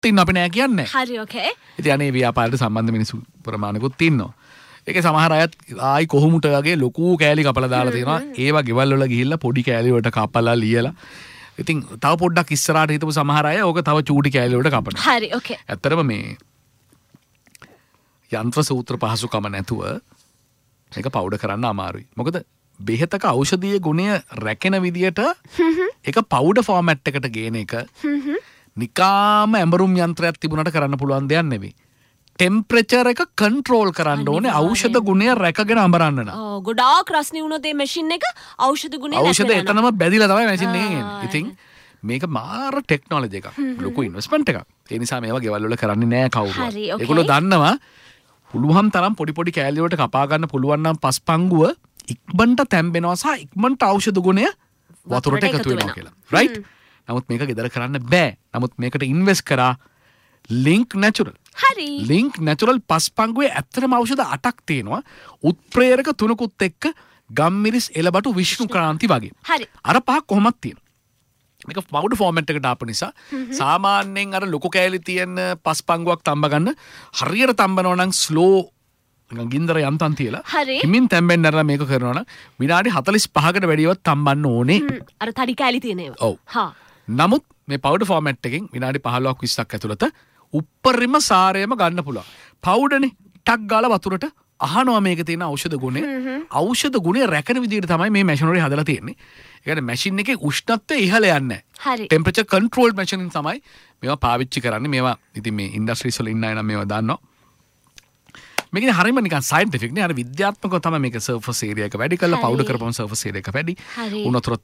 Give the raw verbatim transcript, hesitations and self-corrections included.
ඉන්න අපි නෑ කියන්නේ. හරි ඕකේ. ඉතින් අනේ ව්‍යාපාරයට සම්බන්ධ මිනිස්සු ප්‍රමාණිකුත් ඉන්නවා. ඒකේ සමහර අයත් ආයි කොහොමුට වගේ ලොකු කෑලි කපලා දාලා තියෙනවා. ඒවා ගෙවල් වල ගිහිල්ලා පොඩි කෑලි වලට කපලා ලියලා. ඉතින් තව පොඩ්ඩක් ඉස්සරහට හිටපු සමහර අය ඕක තව චූටි කෑලි වලට කපනවා. හරි ඕකේ. ඇත්තටම මේ යන්ත්‍ර සූත්‍ර පහසුකම නැතුව මේක පවුඩර් කරන්න අමාරුයි. මොකද බෙහෙතක ඖෂධීය ගුණය රැකෙන විදියට ඒක පවුඩර් ෆෝමැට් එකට ගේන එක නිකාම ඇඹරුම් යන්ත්‍රයක් තිබුණට කරන්න පුළුවන් දෙයක් නෙවෙයි. ටෙම්පරේචර් එක කන්ට්‍රෝල් කරන්න ඕනේ ඖෂධ ගුණය රැකගෙන අඹරන්න නම්. ඔව් ගොඩාක් රස්නේ වුණොත් මේ මැෂින් එක ඖෂධ ගුණය රැකගෙන ඖෂධ එතනම බැදිලා තමයි මැෂින් එකේ එන්නේ. ඉතින් මේක මාර ටෙක්නොලොජි එකක්. ලොකු ඉන්වෙස්ට්මන්ට් එකක්. ඒ නිසා මේවා ගෙවල් වල කරන්නේ නෑ කවුරුවත්. ඒගොල්ලෝ දන්නවා පුළුවන් තරම් පොඩි පොඩි කෑලි වලට කපා ගන්න පුළුවන් නම් පස්පංගුව ඉක්මනට තැම්බෙනවා සහ ඉක්මනට ඖෂධ ගුණය වතුරට එකතු වෙනවා කියලා. රයිට්? නමුත් මේක ගෙදර කරන්න බෑ. නමුත් මේකට ඉන්වෙස්ට් කරා ලින්ක් නැචරල්. හරි. ලින්ක් නැචරල් පස්පංගුවේ ඇත්තටම ඖෂධ අටක් තියෙනවා. උත්ප්‍රේරක තුනකුත් එක්ක ගම්මිරිස් එළබටු විෂ්ණු ක්‍රාන්ති වගේ. හරි. අර පහක් කොහොමද තියෙනවා. මේක පවුඩර් ෆෝමැට් එකට ආපු නිසා සාමාන්‍යයෙන් අර ලොකු කෑලි තියෙන පස්පංගුවක් තඹ ගන්න හරියට තඹනවා නම් ස්ලෝ නිකන් ගින්දර යන්තම් තියලා හිමින් තැම්බෙන්න අරලා මේක කරනවා නම් විනාඩි හතළිස් පහකට වැඩියවත් තඹන්න ඕනේ. අර තඩි කෑලි තියෙන ඒවා. ඔව්. නමුත් මේ පවුඩර් ෆෝමැට් එකෙන් විනාඩි පහළොවක් විස්සක් ඇතුළත උප්පරිම සාරයම ගන්න පුළුවන්. පවුඩර්නේ ටක් ගාලා වතුරට අහනවා මේකේ තියෙන ඖෂධ ගුණය. ඖෂධ ගුණය රැකෙන විදිහට තමයි මේ මැෂිනරි හදලා තියෙන්නේ. ඒ කියන්නේ මැෂින් එකේ උෂ්ණත්වය ඉහළ යන්නේ නැහැ. හරි. ටෙම්පරේචර් කන්ට්‍රෝල්ඩ් මැෂින් තමයි මේවා පාවිච්චි කරන්නේ. මේවා ඉතින් මේ ඉන්ඩස්ට්‍රීස් වල ඉන්න අය නම් මේවා දන්නවා. මේකේ හරියම නිකන් සයන්ටිෆික් නේ. අර විද්‍යාත්මකව තමයි මේක සර්ෆස් ඒරියා එක වැඩි කරලා පවුඩර් කරපුවම සර්ෆස් ඒරියා එක වැඩි. උණුතර